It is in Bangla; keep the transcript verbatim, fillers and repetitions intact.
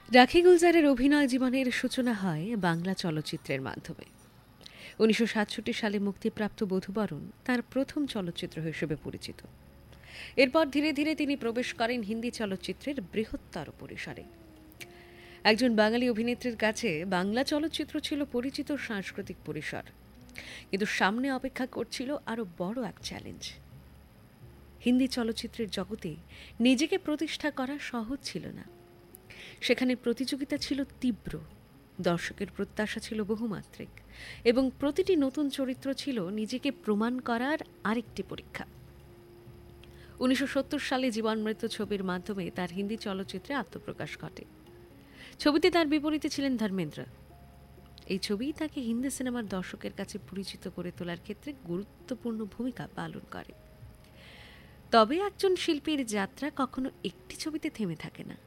রাখি গুলজারের অভিনয় জীবনের সূচনা হয় বাংলা চলচ্চিত্রের মাধ্যমে। উনিশশো সাতষট্টি সালে মুক্তিপ্রাপ্ত বধূবরণ তার প্রথম চলচ্চিত্র হিসেবে পরিচিত। এরপর ধীরে ধীরে তিনি প্রবেশ করেন হিন্দি চলচ্চিত্রের বৃহত্তর পরিসরে। একজন বাঙালি অভিনেত্রীর কাছে বাংলা চলচ্চিত্র ছিল পরিচিত সাংস্কৃতিক পরিসর, কিন্তু সামনে অপেক্ষা করছিল আরও বড় এক চ্যালেঞ্জ। হিন্দি চলচ্চিত্রের জগতে নিজেকে প্রতিষ্ঠা করা সহজ ছিল না। সেখানে প্রতিযোগিতা ছিল তীব্র, দর্শকের প্রত্যাশা ছিল বহুমাত্রিক, এবং প্রতিটি নতুন চরিত্র ছিল নিজেকে প্রমাণ করার আরেকটি পরীক্ষা। উনিশশো সত্তর সালে জীবন মৃত্যু ছবির মাধ্যমে তার হিন্দি চলচ্চিত্রে আত্মপ্রকাশ ঘটে। ছবিতে তার বিপরীতে ছিলেন ধর্মেন্দ্র। এই ছবি তাকে হিন্দি সিনেমার দর্শকের কাছে পরিচিত করে তোলার ক্ষেত্রে গুরুত্বপূর্ণ ভূমিকা পালন করে। তবে একজন শিল্পীর যাত্রা কখনো একটি ছবিতে থেমে থাকে না।